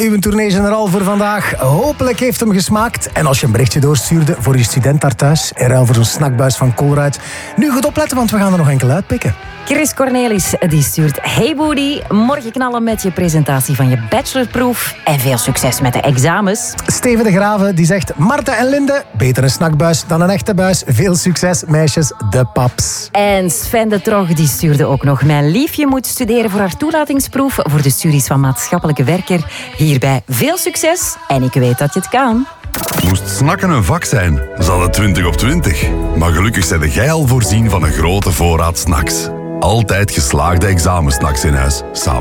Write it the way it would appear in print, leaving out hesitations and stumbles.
uw tournee-generaal voor vandaag. Hopelijk heeft hem gesmaakt. En als je een berichtje doorstuurde voor je student daar thuis, in ruil voor zo'n snackbuis van Colruyt. Nu goed opletten, want we gaan er nog enkel uitpikken. Chris Cornelis die stuurt: Hey Woody, morgen knallen met je presentatie van je bachelorproef. En veel succes met de examens. Steven de Graven die zegt: Marta en Linde, beter een snackbuis dan een echte buis. Veel succes, meisjes, de paps. En Sven de Trog die stuurde ook nog: Mijn liefje moet studeren voor haar toelatingsproef voor de studies van maatschappelijke werker. Hierbij veel succes en ik weet dat je het kan. Moest snakken een vak zijn, zal het 20 op 20. Maar gelukkig zijn jij al voorzien van een grote voorraad snacks. Altijd geslaagde examensnacks in huis, samen